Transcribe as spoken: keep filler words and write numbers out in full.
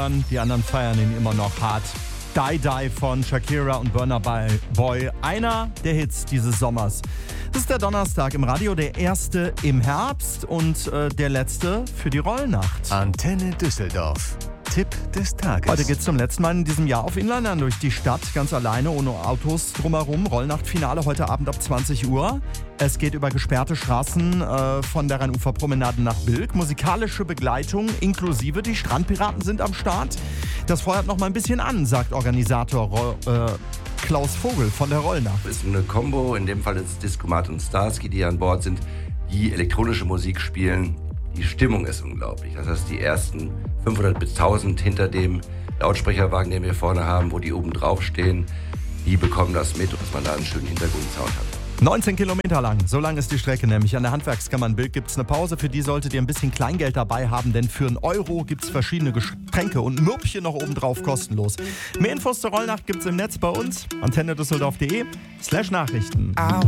hören. Die anderen feiern ihn immer noch hart. Die Die von Shakira und Burna Boy. Einer der Hits dieses Sommers. Das ist der Donnerstag im Radio, der erste im Herbst und äh, der letzte für die Rollnacht. Antenne Düsseldorf. Tipp des Tages. Heute geht es zum letzten Mal in diesem Jahr auf Inlinern durch die Stadt, ganz alleine, ohne Autos drumherum. Rollnachtfinale heute Abend ab zwanzig Uhr. Es geht über gesperrte Straßen äh, von der Rheinuferpromenade nach Bilk. Musikalische Begleitung inklusive, die Strandpiraten sind am Start. Das feuert noch mal ein bisschen an, sagt Organisator äh, Klaus Vogel von der Rollnacht. Es ist eine Combo, in dem Fall ist es Discomat und Starsky, die an Bord sind, die elektronische Musik spielen. Die Stimmung ist unglaublich. Das heißt, die ersten fünfhundert bis tausend hinter dem Lautsprecherwagen, den wir vorne haben, wo die oben drauf stehen, die bekommen das mit, dass man da einen schönen Hintergrundsound hat. neunzehn Kilometer lang, so lang ist die Strecke nämlich. An der Handwerkskammer in Bilk gibt es eine Pause, für die solltet ihr ein bisschen Kleingeld dabei haben, denn für einen Euro gibt es verschiedene Getränke und Mürbchen noch oben drauf kostenlos. Mehr Infos zur Rollnacht gibt es im Netz bei uns, antenne düsseldorf punkt de slash Nachrichten.